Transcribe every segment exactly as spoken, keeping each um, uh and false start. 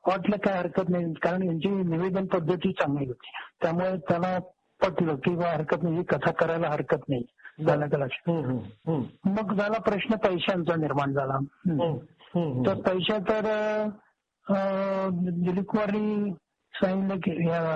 वाटलं काय हरकत नाही, कारण यांची निवेदन पद्धती चांगली होती, त्यामुळे त्याला पटलं की हरकत नाही, ही कथा करायला हरकत नाही. झालं का लक्षात? मग झाला प्रश्न पैशांचा निर्माण झाला. तर पैशा तर दिलीप कुमारनी सांगितलं की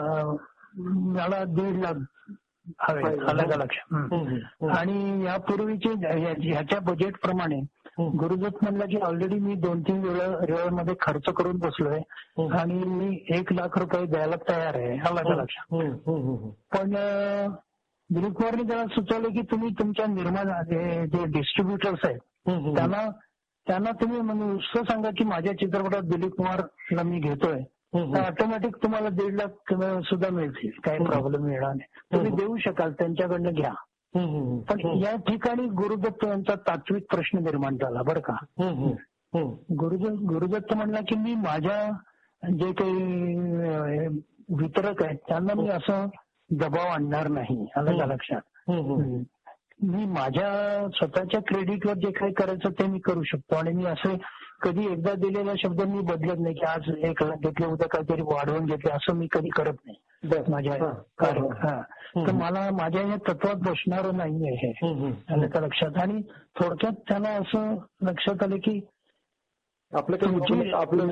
मला दीड लाख हवे. आलं का लक्षात? आणि यापूर्वीचे ह्याच्या बजेट प्रमाणे गुरुदत्त म्हणला की ऑलरेडी मी दोन तीन वेळेमध्ये खर्च करून बसलोय आणि मी एक लाख रुपये द्यायला तयार आहे. आलं का लक्षात? पण दिलीप कुमारनी त्याला सुचवलं की तुम्ही तुमच्या निर्माण जे डिस्ट्रीब्युटर्स आहेत त्यांना त्यांना तुम्ही नुसतं सांगा की माझ्या चित्रपटात दिलीप कुमारला मी घेतोय, तर ऑटोमॅटिक तुम्हाला दीड लाख सुद्धा मिळतील, काही प्रॉब्लेम येणार नाही, तुम्ही देऊ शकाल, त्यांच्याकडनं घ्या. पण या ठिकाणी गुरुदत्त यांचा तात्विक प्रश्न निर्माण झाला बरं का. गुरुदत्त गुरुदत्त म्हणला की मी माझ्या जे काही वितरक आहेत त्यांना मी असं दबाव आणणार नाही. आलं का लक्षात? मी माझ्या स्वतःच्या क्रेडिटवर जे काही करायचं ते मी करू शकतो आणि मी असे कधी एकदा दिलेला शब्द मी बदलत नाही की आज एक लाख घेतले उद्या काहीतरी वाढवून घेतले, असं मी कधी करत नाही माझ्या कार्य. तर मला माझ्या या तत्वात बसणारं नाहीये हे. आलं का लक्षात? आणि थोडक्यात त्यांना असं लक्षात आलं की तुमची आपलं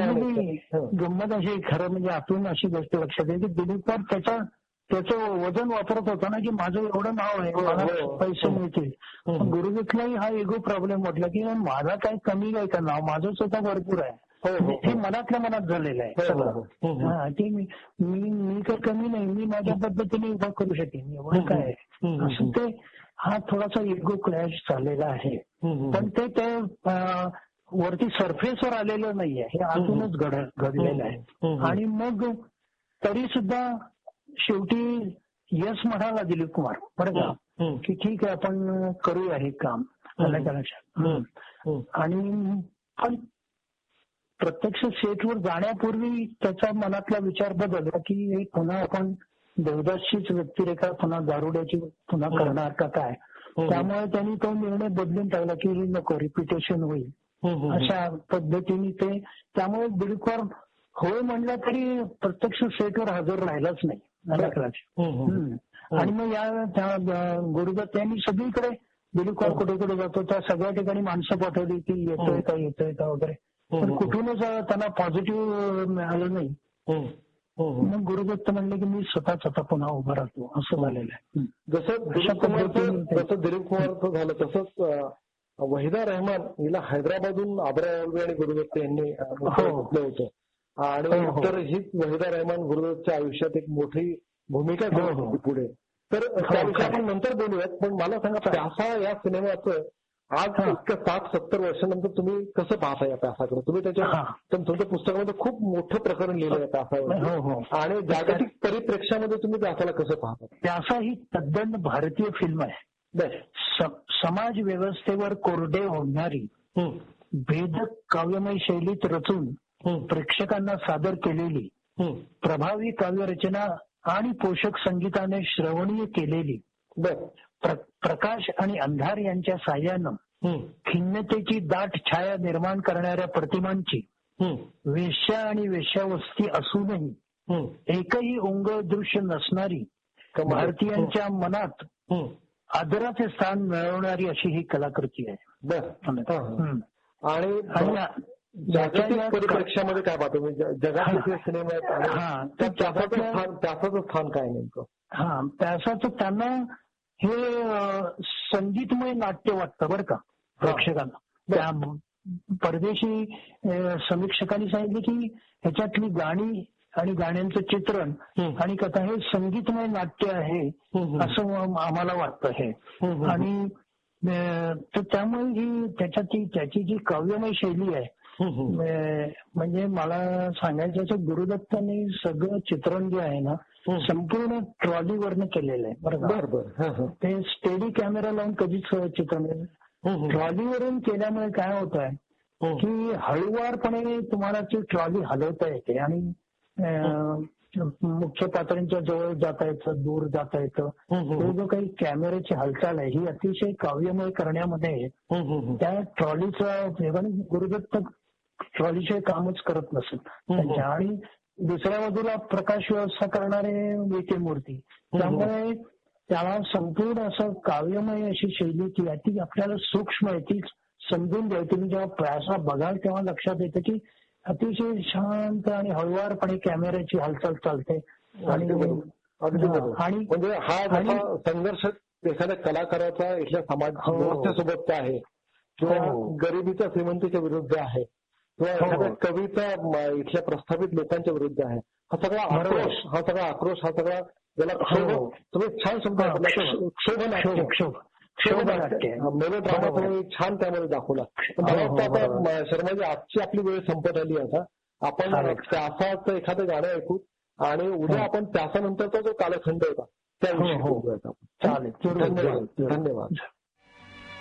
गंमत अशी, खरं म्हणजे आतून अशी गोष्ट लक्षात येईल की दिलीप कुमार त्याच्या त्याचं वजन वापरत होता ना की माझं एवढं नाव आहे, मला पैसे मिळतील. गुरुदत्तलाही हा इगो प्रॉब्लेम वाटला की माझा काय कमी काय का नाव, माझं सुद्धा भरपूर आहे. हे मनातल्या मनात झालेलं आहे सगळं. हा ते मी मी तर कमी नाही, मी माझ्या पद्धतीने उभा करू शकेन, एवढं काय आहे असं ते हा थोडासा इगो क्लॅश झालेला आहे. पण ते ते वरती सरफेसवर आलेलं नाहीये, हे आतूनच घड घडलेलं आहे. आणि मग तरी सुद्धा शेवटी यस म्हणाला दिलीप कुमार बरं का की ठीक आहे आपण करूया हे काम. आलं का लक्षात? आणि पण प्रत्यक्ष सेटवर जाण्यापूर्वी त्याचा मनातला विचार बदलला की पुन्हा आपण देवदासचीच व्यक्तिरेखा पुन्हा दारुड्याची पुन्हा करणार का काय. त्यामुळे त्यांनी तो निर्णय बदलून टाकला की नको, रिपिटेशन होईल अशा पद्धतीने ते. त्यामुळे दिलीप कुमार होय म्हणला तरी प्रत्यक्ष सेटवर हजर राहिलाच नाही. आणि मग या गुरुदत्त यांनी सगळीकडे दिलीप कुमार कुठे कुठे जातो त्या सगळ्या ठिकाणी माणसं पाठवली की येतोय का येतोय का वगैरे, पण कुठूनच त्यांना पॉझिटिव्ह मिळालं नाही. मग गुरुदत्त म्हणले की मी स्वतः स्वतः पुन्हा उभा राहतो, असं झालेलं आहे. जसं जसं दिलीप कुमारचं झालं तसंच वहिदा रहमान हिला हैदराबादहून आबरा आणि गुरुदत्त यांनी घेतलं होतं. आणि तर हीच वहिदा रहमान गुरुदत्तच्या आयुष्यात एक मोठी भूमिका घेत होती पुढे. तर त्याविषयी आपण नंतर बोलूयात. पण मला सांगा, प्यासा या सिनेमाचं आज इतकं साठ सत्तर वर्षानंतर तुम्ही कसं पाहता या प्यासाकडे? तुम्ही त्याच्या तुमच्या पुस्तकामध्ये खूप मोठं प्रकरण लिहिलं आहे प्यासावर, आणि जागतिक परिप्रेक्ष्यामध्ये तुम्ही प्यासाला कसं पाहता? प्यासा ही तद्दन भारतीय फिल्म आहे. समाज व्यवस्थेवर कोरडे होणारी भेदक काव्यमय शैलीत रचून प्रेक्षकांना सादर केलेली, प्रभावी काव्यरचना आणि पोषक संगीताने श्रवणीय केलेली, प्रकाश आणि अंधार यांच्या साह्यानं खिन्नतेची दाट छाया निर्माण करणाऱ्या प्रतिमांची, वेश्या आणि वेश्यावस्ती असूनही एकही ओंग दृश्य नसणारी, भारतीयांच्या मनात आदराचे स्थान मिळवणारी अशी ही कलाकृती आहे. आणि जागतिक परिप्रेक्ष्यामध्ये काय पाहतो जगातले सिनेमा आहेत, त्याचं स्थान काय नेमकं? हा, प्यासाचं त्यांना हे संगीतमय नाट्य वाटतं बरं का प्रेक्षकांना. त्या परदेशी समीक्षकांनी सांगितले की ह्याच्यातली गाणी आणि गाण्यांचं चित्रण आणि कथा हे संगीतमय नाट्य आहे असं आम्हाला वाटतं हे. आणि तर त्यामुळे ही त्याच्याची त्याची जी काव्यमय शैली आहे, म्हणजे मला सांगायचं गुरुदत्तांनी सगळं चित्रण जे आहे ना संपूर्ण ट्रॉलीवरनं केलेलं आहे बरं का. ते स्टेडी कॅमेरा लावून कधीच चित्रण ट्रॉलीवरून केल्यामुळे काय होत आहे की हळूवारपणे तुम्हाला ती ट्रॉली हलवता येते आणि मुख्य पात्रांच्या जवळ जाता येतं, दूर जाता येतं. तो जो काही कॅमेऱ्याची हालचाल आहे ही अतिशय काव्यमय करण्यामध्ये त्या ट्रॉलीचा गुरुदत्त ट्रॉलीशिवाय कामच करत नसत त्यांच्या. आणि दुसऱ्या बाजूला प्रकाश व्यवस्था करणारे विखे मूर्ती, त्यामुळे त्याला संपूर्ण असं काव्यमय अशी शैली ती ती आपल्याला सूक्ष्म आहे, ती समजून घ्यावी. तुम्ही जेव्हा प्रयासा बघाल तेव्हा लक्षात येतं की अतिशय शांत आणि हळुवारपणे कॅमेऱ्याची हालचाल चालते. आणि आणि म्हणजे हा जसा संघर्ष एखाद्या कलाकाराचा इथल्या समाज व्यवस्थेसोबत आहे किंवा गरिबीच्या श्रीमंतीच्या विरुद्ध आहे किंवा एखाद्या कवीचा इथल्या प्रस्थापित लोकांच्या विरुद्ध आहे, हा सगळा आक्रोश हा सगळा आक्रोश हा सगळा ज्याला तुम्ही छान शब्द क्षोभनाट्य क्षोभनाट्य मेलोड्रामा तुम्ही छान त्यामध्ये दाखवला. मला वाटतं आता शर्माजी आजची आपली वेळ संपत आली. आता आपण त्यासाच एखादं गाणं ऐकू आणि उद्या आपण त्याच्यानंतरचा जो कालखंड होता त्याविषयी बोलूयात आपण. चालेल. धन्यवाद. धन्यवाद.